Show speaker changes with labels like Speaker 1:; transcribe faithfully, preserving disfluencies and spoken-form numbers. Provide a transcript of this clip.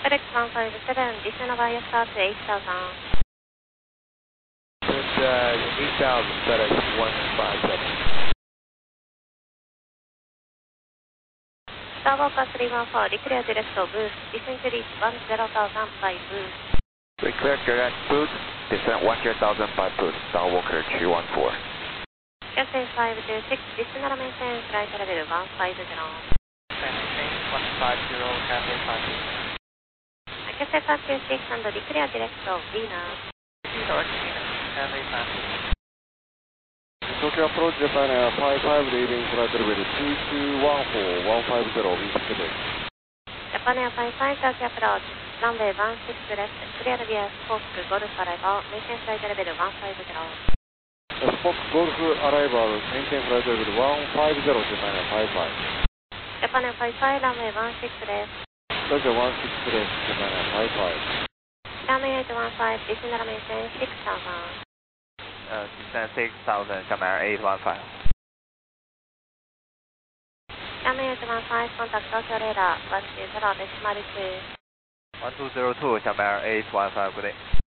Speaker 1: FedEx one five seven, descend over your start to eight thousand.
Speaker 2: It's uh, eight thousand, FedEx one five seven.
Speaker 1: Starwalker three one four, declare direct boost, descend to reach one zero thousand by boost.
Speaker 2: Declare direct boost, descent one zero thousand by boost, Starwalker three one four.
Speaker 1: Cathay five two six, descend and maintain flight level one five zero.
Speaker 3: Maintain one five zero, Cathay five two six.
Speaker 1: Cathay five two six and declare direct Venus.
Speaker 3: Direct Venus, Cathay five two six.
Speaker 4: Tokyo approach Japan Air five five, leaving flight level two two one four, one five zero, wind Quebec.
Speaker 1: Japan Air five five, Tokyo approach, runway one six left, clear via Spoke Golf arrival, maintain flight level one five zero.
Speaker 4: Spoke Golf arrival, maintain flight level one five zero, Japan Air five five.
Speaker 1: Japan Air five five, runway one six left.
Speaker 4: Roger one six left, Japan Air five five.
Speaker 1: Runway eight one five, descend and maintain six thousand.
Speaker 3: Uh, descend six thousand, Japan Air eight one five.
Speaker 1: Runway eight one five, contact Tokyo radar, one two zero decimal two.
Speaker 3: one two zero two, Japan Air eight one five, good day.